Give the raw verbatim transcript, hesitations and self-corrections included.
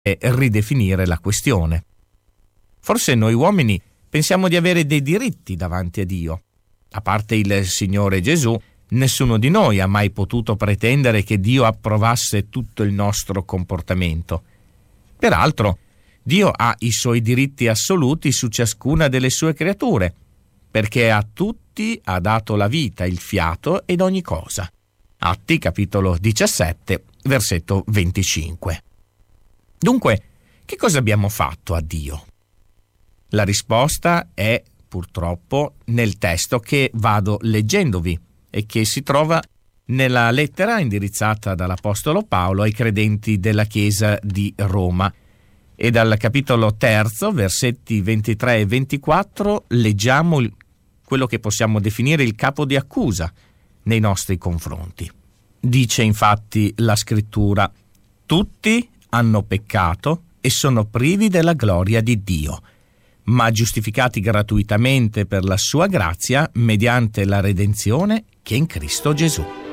e ridefinire la questione. Forse noi uomini pensiamo di avere dei diritti davanti a Dio. A parte il Signore Gesù, nessuno di noi ha mai potuto pretendere che Dio approvasse tutto il nostro comportamento. Peraltro, Dio ha i suoi diritti assoluti su ciascuna delle sue creature, perché a tutti ha dato la vita, il fiato ed ogni cosa. Atti, capitolo diciassette, versetto venticinque. Dunque, che cosa abbiamo fatto a Dio? La risposta è, purtroppo, nel testo che vado leggendovi e che si trova nella lettera indirizzata dall'Apostolo Paolo ai credenti della Chiesa di Roma. E dal capitolo terzo, versetti ventitré e ventiquattro, leggiamo il, quello che possiamo definire il capo di accusa nei nostri confronti. Dice infatti la Scrittura: tutti hanno peccato e sono privi della gloria di Dio, ma giustificati gratuitamente per la sua grazia mediante la redenzione che è in Cristo Gesù.